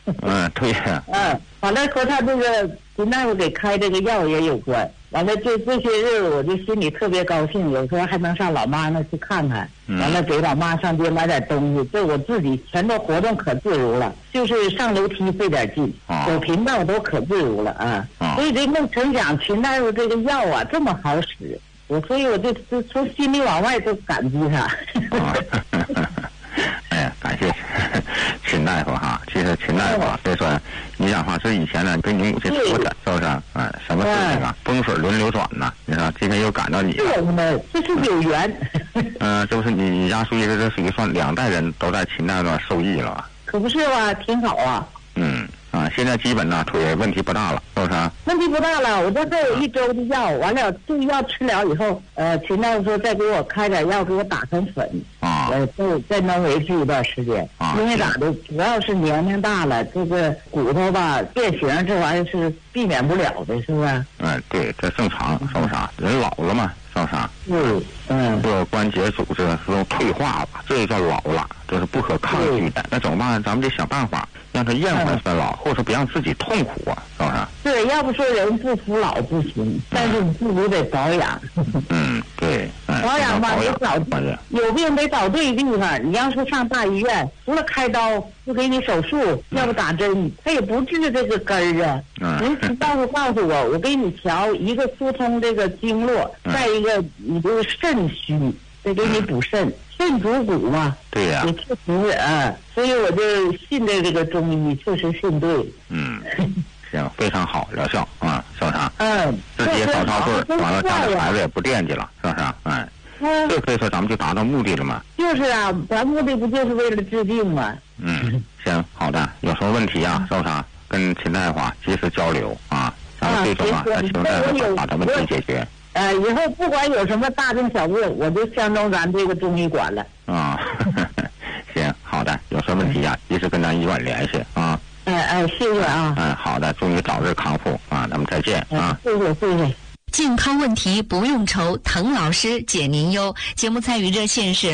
对呀。 完了和他这个秦大夫给开这个药也有关。完了这些日子我就心里特别高兴，有时候还能上老妈那去看看。完了给老妈上街买点东西，这我自己全都活动可自如了，就是上楼梯费点劲，走频道都可自如了啊。所以这没成想秦大夫这个药啊这么好使，所以我就从心里往外都感激他。 哎呀，感谢秦大夫哈。其实秦大夫所以说你讲话是以前呢跟你母亲说的，是不是？什么事情啊？风水轮流转呐，你说今天又赶到你了。 这是有缘。 这不是你家属于这属于算2代人都在秦大夫受益了吧？ 可不是吧，挺好啊。 现在基本呢腿问题不大了，是不是？ 问题不大了，我这还有1周的药，完了这个药吃了以后，秦大夫说再给我开点药，给我打成粉，再能维持一段时间。因为咋的，主要是年龄大了，这个骨头吧变形，这玩意儿是避免不了的，是不是？ 对，这正常，是不是？人老了嘛，是不是？这个关节组织都退化了，这就叫老了，这是不可抗拒的。那怎么办？咱们得想办法让他厌烦衰老，或者说别让自己痛苦啊，是不是？ 对，要不说人不服老不行，但是你自己得保养。 对， 保养吧，得找有病得找对地方。你要是上大医院，除了开刀，就给你手术，要不打针，他也不治这个根儿啊。您大夫告诉我，我给你调一个疏通这个经络，再一个你这个肾虚，得给你补肾。肾主骨嘛， 对呀， 也确实所以我就信这个中医，确实信对。 行，非常好，疗效是不是？自己也少操顿，完了家里孩子也不惦记了，是不是？这可以说咱们就达到目的了嘛。 就是啊，咱目的不就是为了治病吗？ 行，好的，有什么问题啊，是不是？跟秦大夫及时交流啊，咱们最终让秦大夫把这问题解决。 以后不管有什么大病小病，我就相中咱这个中医馆了。 行，好的，有什么问题啊，及时跟咱医馆联系啊。 谢谢啊。 好的，祝你早日康复啊，咱们再见啊。 谢谢。 健康问题不用愁，滕老师解您忧。节目参与热线是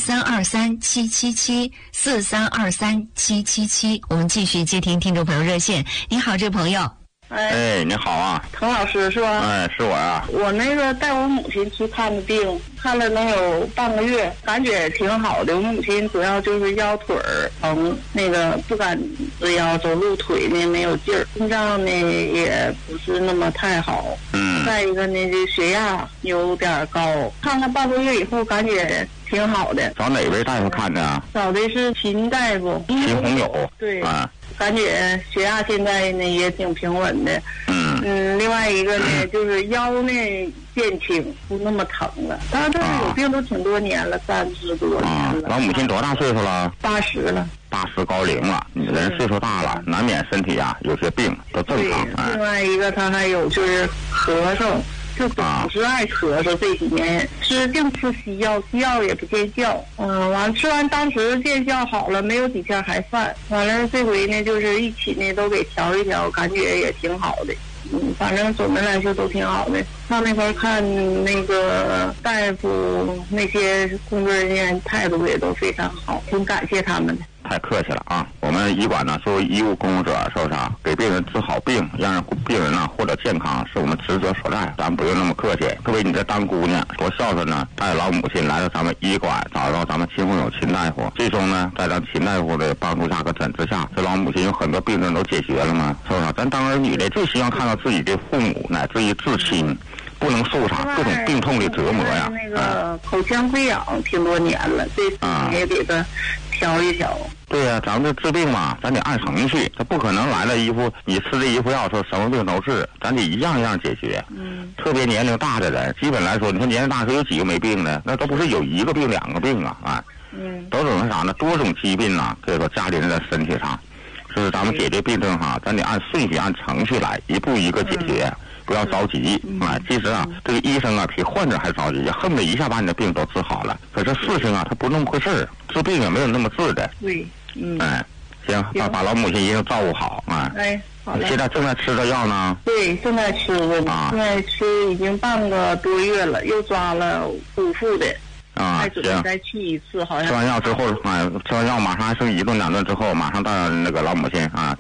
43237774323777。我们继续接听听众朋友热线。你好，这位朋友。 你好啊， 滕老师是吧？ 是我啊。 我那个带我母亲去看的病，看了能有半个月，感觉挺好的。我母亲主要就是腰腿疼，那个不敢直腰，走路腿呢没有劲儿，心脏呢也不是那么太好。再一个呢，这血压有点高。看了半个月以后，感觉挺好的。 找哪位大夫看的啊？ 找的是秦大夫， 秦红友。 对感觉血压现在呢也挺平稳的。另外一个呢，就是腰呢变轻，不那么疼了。他这有病都挺多年了，30多年了。 老母亲多大岁数了 ？80了。 80高龄了，你人岁数大了，难免身体有些病都正常。 另外一个他还有就是咳嗽。就总是爱咳嗽，这几年净吃西药，西药也不见效。完了吃完当时见效好了，没有几天还犯。完了这回呢，就是一起呢都给调一调，感觉也挺好的。反正总的来说都挺好的。上那块看那个大夫那些工作人员态度也都非常好，挺感谢他们的。 太客气了啊！我们医馆呢，作为医务工作者，是不是给病人治好病，让病人呢获得健康，是我们职责所在。咱们不用那么客气。各位，你这当姑娘多孝顺呢，带老母亲来到咱们医馆，找到咱们秦红友秦大夫。最终呢，在咱秦大夫的帮助下和诊治下，这老母亲有很多病症都解决了嘛，是不是？咱当儿女的最希望看到自己的父母乃至于至亲不能受啥各种病痛的折磨呀。 那个口腔溃疡挺多年了，这次也给他调一调。 对呀，咱们这治病嘛，咱得按程序，他不可能来了一副你吃这一副药说什么病都治，咱得一样一样解决。特别年龄大的人，基本来说，你说年龄大时候有几个没病的？那都不是有1个病2个病啊，都是啥呢？多种疾病啊，可以说家里人的身体上，就是咱们解决病症咱得按顺序按程序来，一步一个解决。不要着急其实这个医生比患者还着急，恨不得一下把你的病都治好了。可是事情他不那么回事儿，治病也没有那么治的。 对， 行，把老母亲一定照顾好好的。 现在正在吃着药呢？ 对，正在吃着呢。现在吃已经半个多月了，又抓了5副的。还准备再去一次，好像。吃完药之后吃完药马上还剩1顿2顿之后，马上到那个老母亲